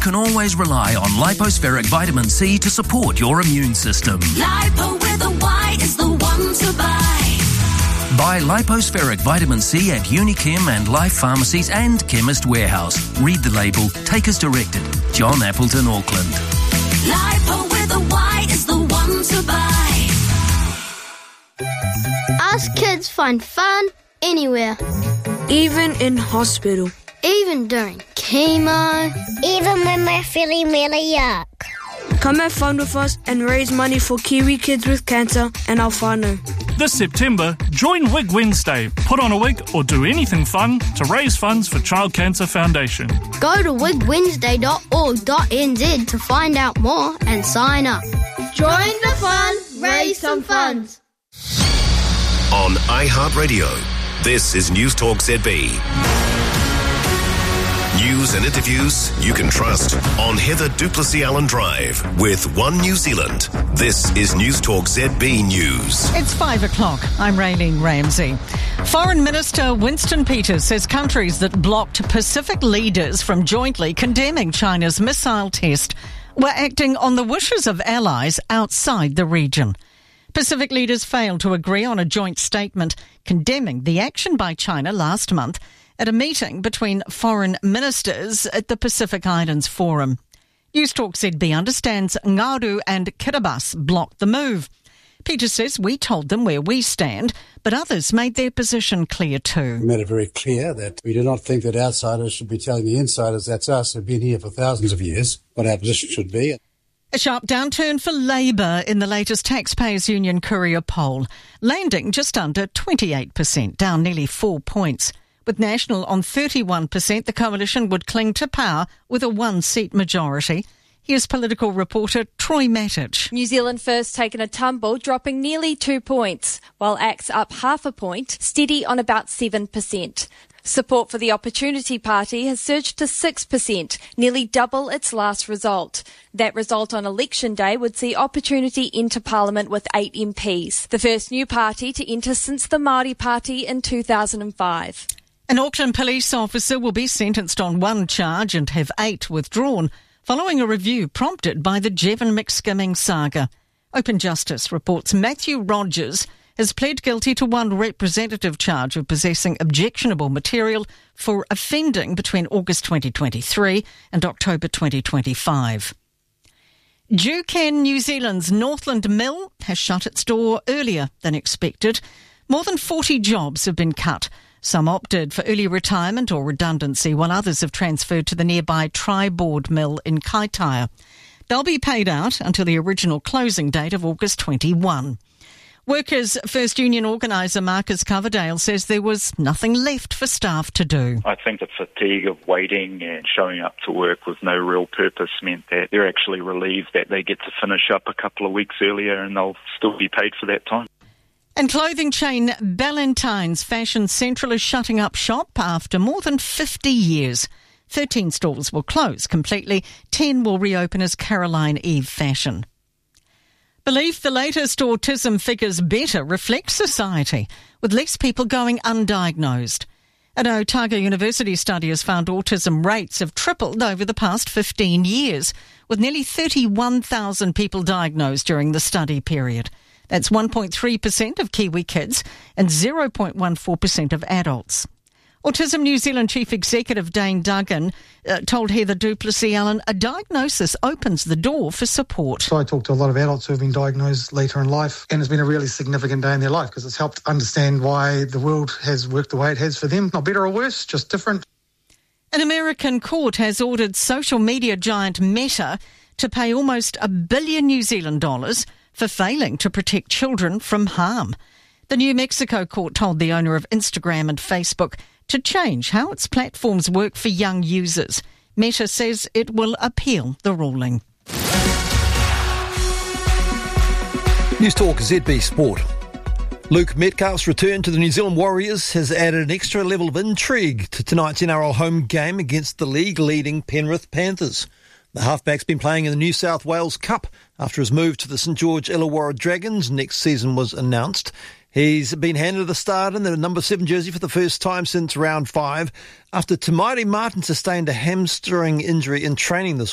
can always rely on Lipospheric Vitamin C to support your immune system. Lipo with a Y is the one to buy. Buy Lipospheric Vitamin C at Unichem and Life Pharmacies and Chemist Warehouse. Read the label. Take as directed. John Appleton, Auckland. Lipo with a Y is the one to buy. Us kids find fun anywhere. Even in hospital. Even during chemo. Even when we're feeling really yuck. Come have fun with us and raise money for Kiwi kids with cancer and our whānau. This September, join Wig Wednesday. Put on a wig or do anything fun to raise funds for Child Cancer Foundation. Go to wigwednesday.org.nz to find out more and sign up. Join the fun, raise some funds. On iHeartRadio, this is News Talk ZB. News and interviews you can trust on Heather Duplessis-Allen Drive with One New Zealand. This is News Talk ZB News. It's 5 o'clock. I'm Raylene Ramsey. Foreign Minister Winston Peters says countries that blocked Pacific leaders from jointly condemning China's missile test were acting on the wishes of allies outside the region. Pacific leaders failed to agree on a joint statement condemning the action by China last month at a meeting between foreign ministers at the Pacific Islands Forum. News Talk ZB understands Ngaru and Kiribati blocked the move. Peter says we told them where we stand, but others made their position clear too. We made it very clear that we do not think that outsiders should be telling the insiders, that's us, who've been here for thousands of years, what our position should be. A sharp downturn for Labour in the latest Taxpayers Union Courier poll, landing just under 28%, down nearly 4 points. With National on 31%, the coalition would cling to power with a one-seat majority. Here's political reporter Troy Mattich. New Zealand First taken a tumble, dropping nearly 2 points, while ACT's up half a point, steady on about 7%. Support for the Opportunity Party has surged to 6%, nearly double its last result. That result on election day would see Opportunity enter Parliament with 8 MPs, the first new party to enter since the Māori Party in 2005. An Auckland police officer will be sentenced on one charge and have 8 withdrawn, following a review prompted by the Jevon McSkimming saga. Open Justice reports Matthew Rogers has pled guilty to one representative charge of possessing objectionable material for offending between August 2023 and October 2025. Jucan New Zealand's Northland Mill has shut its door earlier than expected. More than 40 jobs have been cut. Some opted for early retirement or redundancy, while others have transferred to the nearby Tri-Board Mill in Kaitaia. They'll be paid out until the original closing date of August 21. Workers' First Union organiser Marcus Coverdale says there was nothing left for staff to do. I think the fatigue of waiting and showing up to work with no real purpose meant that they're actually relieved that they get to finish up a couple of weeks earlier and they'll still be paid for that time. And clothing chain Ballantyne's Fashion Central is shutting up shop after more than 50 years. 13 stores will close completely. 10 will reopen as Caroline Eve Fashion. Belief the latest autism figures better reflect society, with less people going undiagnosed. An Otago University study has found autism rates have tripled over the past 15 years, with nearly 31,000 people diagnosed during the study period. That's 1.3% of Kiwi kids and 0.14% of adults. Autism New Zealand Chief Executive Dane Duggan told Heather Duplessis-Allen a diagnosis opens the door for support. So I talk to a lot of adults who have been diagnosed later in life, and it's been a really significant day in their life because it's helped understand why the world has worked the way it has for them. Not better or worse, just different. An American court has ordered social media giant Meta to pay almost $1 billion New Zealand dollars for failing to protect children from harm. The New Mexico court told the owner of Instagram and Facebook to change how its platforms work for young users. Meta says it will appeal the ruling. News Talk ZB Sport. Luke Metcalf's return to the New Zealand Warriors has added an extra level of intrigue to tonight's NRL home game against the league-leading Penrith Panthers. The halfback's been playing in the New South Wales Cup after his move to the St George Illawarra Dragons next season was announced. He's been handed the start in the number 7 jersey for the first time since round 5 after Tamairi Martin sustained a hamstring injury in training this